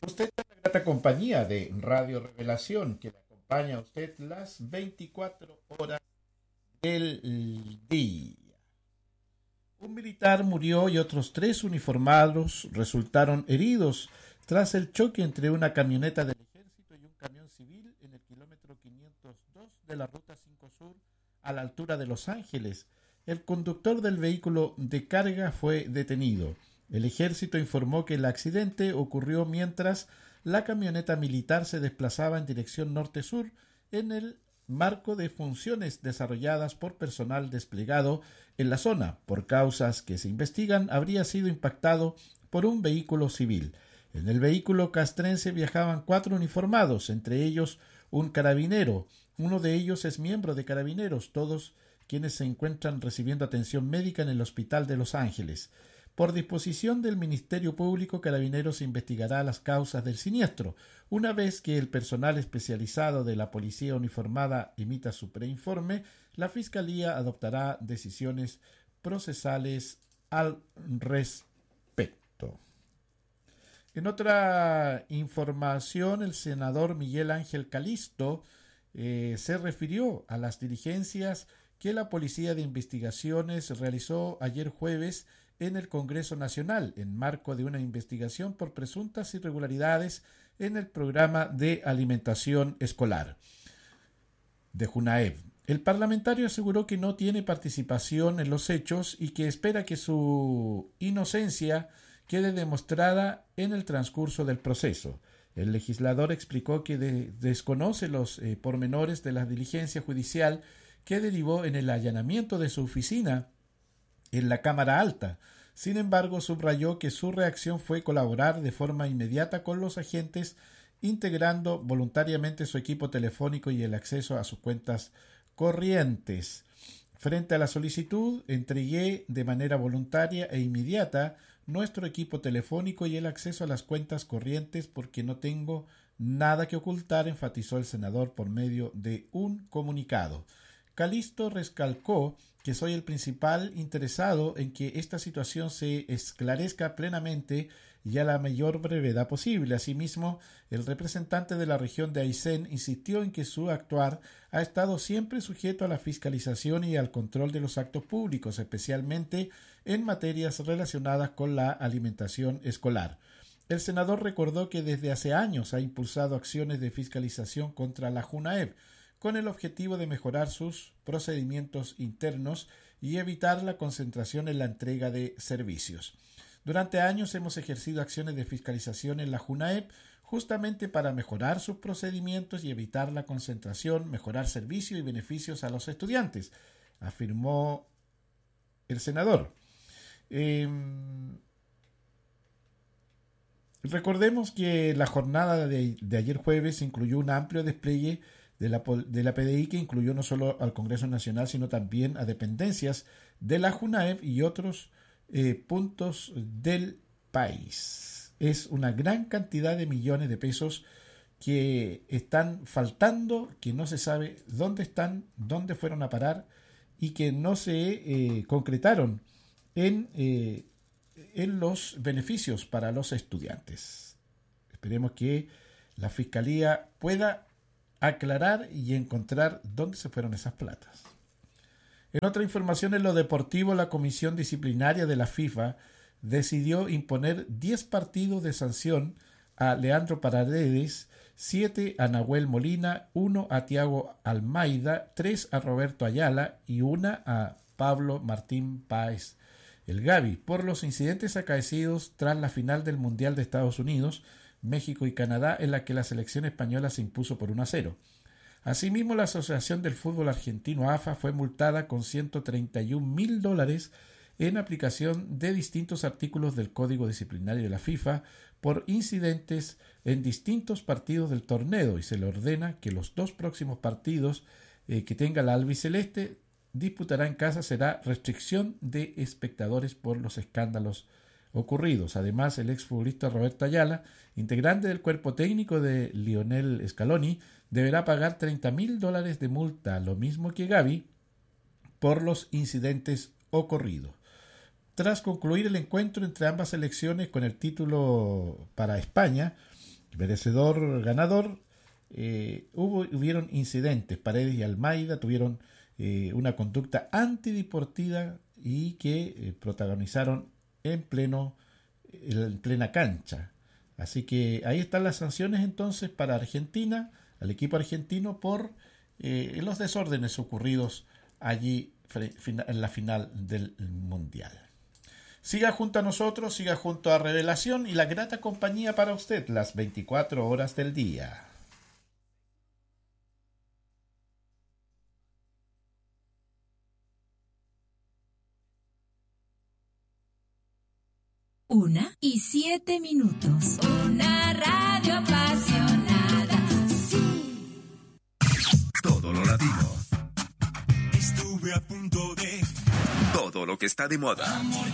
Usted está en la grata compañía de Radio Revelación, que le acompaña a usted las 24 horas del día. Un militar murió y otros tres uniformados resultaron heridos tras el choque entre una camioneta del ejército y un camión civil en el kilómetro 502 de la Ruta 5 Sur a la altura de Los Ángeles. El conductor del vehículo de carga fue detenido. El ejército informó que el accidente ocurrió mientras la camioneta militar se desplazaba en dirección norte-sur en el marco de funciones desarrolladas por personal desplegado en la zona. Por causas que se investigan, habría sido impactado por un vehículo civil. En el vehículo castrense viajaban 4 uniformados, entre ellos un carabinero. Uno de ellos es miembro de Carabineros, todos quienes se encuentran recibiendo atención médica en el Hospital de Los Ángeles. Por disposición del Ministerio Público, Carabineros investigará las causas del siniestro. Una vez que el personal especializado de la Policía Uniformada emita su preinforme, la Fiscalía adoptará decisiones procesales al respecto. En otra información, el senador Miguel Ángel Calisto se refirió a las diligencias que la Policía de Investigaciones realizó ayer jueves en el Congreso Nacional, en marco de una investigación por presuntas irregularidades en el programa de alimentación escolar de JUNAEV. El parlamentario aseguró que no tiene participación en los hechos y que espera que su inocencia quede demostrada en el transcurso del proceso. El legislador explicó que desconoce los pormenores de la diligencia judicial que derivó en el allanamiento de su oficina en la Cámara Alta. Sin embargo, subrayó que su reacción fue colaborar de forma inmediata con los agentes, integrando voluntariamente su equipo telefónico y el acceso a sus cuentas corrientes. Frente a la solicitud, entregué de manera voluntaria e inmediata nuestro equipo telefónico y el acceso a las cuentas corrientes porque no tengo nada que ocultar, enfatizó el senador por medio de un comunicado. Calisto recalcó que soy el principal interesado en que esta situación se esclarezca plenamente y a la mayor brevedad posible. Asimismo, el representante de la región de Aysén insistió en que su actuar ha estado siempre sujeto a la fiscalización y al control de los actos públicos, especialmente en materias relacionadas con la alimentación escolar. El senador recordó que desde hace años ha impulsado acciones de fiscalización contra la JUNAEV, con el objetivo de mejorar sus procedimientos internos y evitar la concentración en la entrega de servicios. Durante años hemos ejercido acciones de fiscalización en la JUNAEV justamente para mejorar sus procedimientos y evitar la concentración, mejorar servicios y beneficios a los estudiantes, afirmó el senador. Recordemos que la jornada de ayer jueves incluyó un amplio despliegue de la PDI que incluyó no solo al Congreso Nacional, sino también a dependencias de la JUNAEV y otros puntos del país. Es una gran cantidad de millones de pesos que están faltando, que no se sabe dónde están, dónde fueron a parar y que no se concretaron en los beneficios para los estudiantes. Esperemos que la Fiscalía pueda aclarar y encontrar dónde se fueron esas platas. En otra información, en lo deportivo, la Comisión Disciplinaria de la FIFA decidió imponer 10 partidos de sanción a Leandro Paredes, 7 a Nahuel Molina, 1 a Thiago Almeida, 3 a Roberto Ayala y 1 a Pablo Martín Páez, el Gavi, por los incidentes acaecidos tras la final del Mundial de Estados Unidos, México y Canadá, en la que la selección española se impuso por 1-0. Asimismo, la Asociación del Fútbol Argentino AFA fue multada con $131,000 en aplicación de distintos artículos del Código Disciplinario de la FIFA por incidentes en distintos partidos del torneo y se le ordena que los 2 próximos partidos que tenga la albiceleste disputará en casa será restricción de espectadores por los escándalos ocurridos. Además, el exfutbolista Roberto Ayala, integrante del cuerpo técnico de Lionel Scaloni, deberá pagar $30,000 de multa, lo mismo que Gavi, por los incidentes ocurridos. Tras concluir el encuentro entre ambas selecciones con el título para España, Merecedor ganador. Hubieron incidentes. Paredes y Almeida tuvieron una conducta antideportiva y que protagonizaron en plena cancha. Así que ahí están las sanciones entonces para Argentina, al equipo argentino, por los desórdenes ocurridos allí en la final del Mundial. Siga junto a nosotros, siga junto a Revelación y la grata compañía para usted las 24 horas del día. Una y 7 minutos. Una radio apasionada. Sí. Todo lo latino. Estuve a punto de... Todo lo que está de moda.